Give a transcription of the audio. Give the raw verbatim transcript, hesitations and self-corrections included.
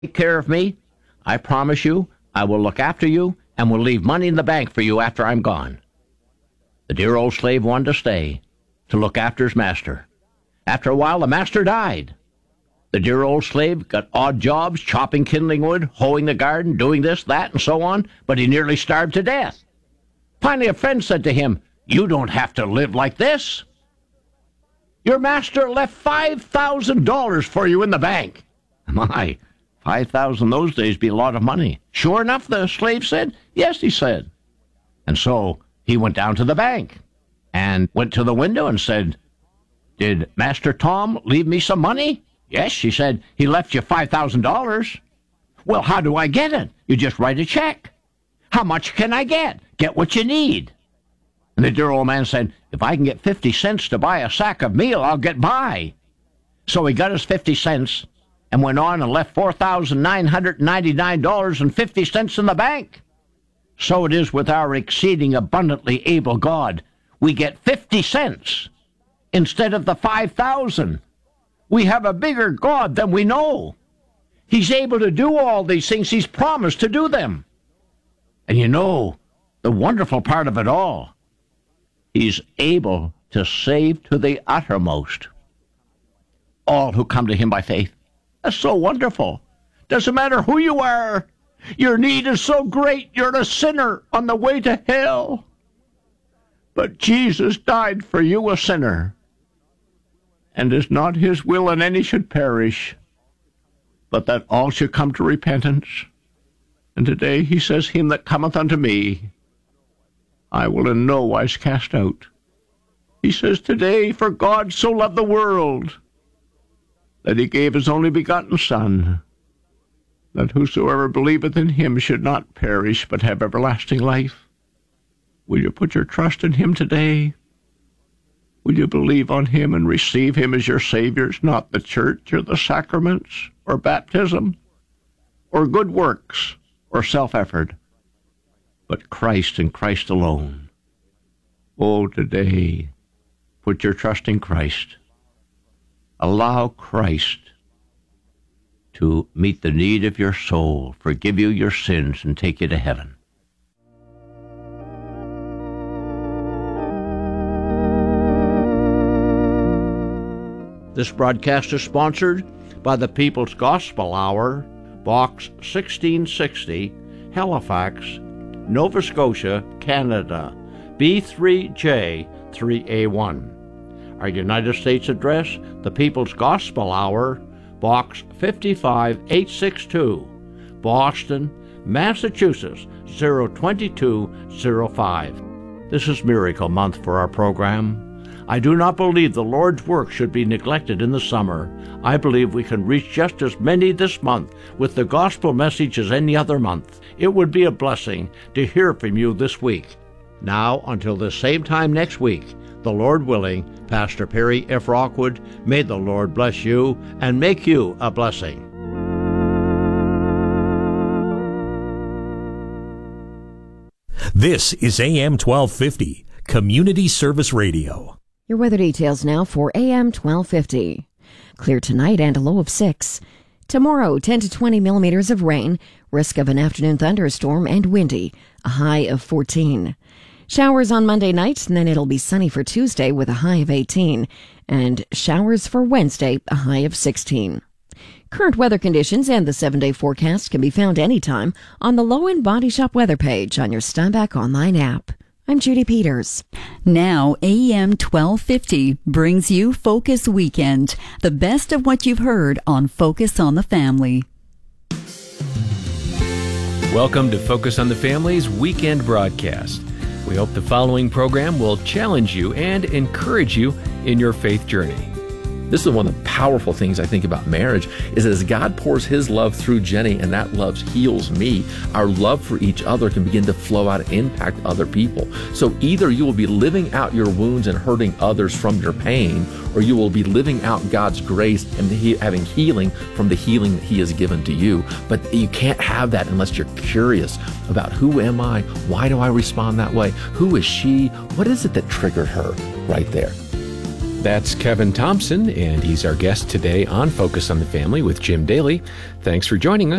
take care of me, I promise you I will look after you and will leave money in the bank for you after I'm gone. The dear old slave wanted to stay, to look after his master. After a while, the master died. The dear old slave got odd jobs, chopping kindling wood, hoeing the garden, doing this, that, and so on, but he nearly starved to death. Finally, a friend said to him, "You don't have to live like this. Your master left five thousand dollars for you in the bank." My, five thousand dollars those days be a lot of money. Sure enough, the slave said. Yes, he said. And so he went down to the bank and went to the window and said, "Did Master Tom leave me some money?" "Yes," she said, "he left you five thousand dollars. "Well, how do I get it?" "You just write a check." "How much can I get?" "Get what you need." And the dear old man said, "If I can get fifty cents to buy a sack of meal, I'll get by." So he got his fifty cents and went on and left four thousand nine hundred ninety-nine dollars and fifty cents in the bank. So it is with our exceeding abundantly able God. We get fifty cents instead of the five thousand. We have a bigger God than we know. He's able to do all these things. He's promised to do them. And you know, the wonderful part of it all, He's able to save to the uttermost all who come to Him by faith. That's so wonderful. Doesn't matter who you are. Your need is so great, you're a sinner on the way to hell. But Jesus died for you, a sinner. And it's not His will that any should perish, but that all should come to repentance. And today He says, "Him that cometh unto me, I will in no wise cast out." He says today, "For God so loved the world, that He gave His only begotten Son, that whosoever believeth in Him should not perish, but have everlasting life." Will you put your trust in Him today? Will you believe on Him and receive Him as your Savior, not the church or the sacraments or baptism or good works or self-effort, but Christ and Christ alone? Oh, today, put your trust in Christ. Allow Christ to meet the need of your soul, forgive you your sins, and take you to heaven. This broadcast is sponsored by the People's Gospel Hour, Box sixteen sixty, Halifax, Nova Scotia, Canada, B three J three A one. Our United States address, the People's Gospel Hour, Box fifty-five eight sixty-two, Boston, Massachusetts, zero two two zero five. This is Miracle Month for our program. I do not believe the Lord's work should be neglected in the summer. I believe we can reach just as many this month with the gospel message as any other month. It would be a blessing to hear from you this week. Now, until the same time next week, the Lord willing, Pastor Perry F. Rockwood, may the Lord bless you and make you a blessing. This is A M twelve fifty, Community Service Radio. Your weather details now for A M twelve fifty. Clear tonight and a low of six. Tomorrow, ten to twenty millimeters of rain, risk of an afternoon thunderstorm, and windy, a high of fourteen. Showers on Monday night, and then it'll be sunny for Tuesday with a high of eighteen, and showers for Wednesday, a high of sixteen. Current weather conditions and the seven-day forecast can be found anytime on the Low End Body Shop weather page on your Steinbach online app. I'm Judy Peters. Now, A M twelve fifty brings you Focus Weekend, the best of what you've heard on Focus on the Family. Welcome to Focus on the Family's weekend broadcast. We hope the following program will challenge you and encourage you in your faith journey. This is one of the powerful things I think about marriage is as God pours His love through Jenny and that love heals me, our love for each other can begin to flow out and impact other people. So either you will be living out your wounds and hurting others from your pain, or you will be living out God's grace and he, having healing from the healing that He has given to you. But you can't have that unless you're curious about who am I? Why do I respond that way? Who is she? What is it that triggered her right there? That's Kevin Thompson, and he's our guest today on Focus on the Family with Jim Daly. Thanks for joining us.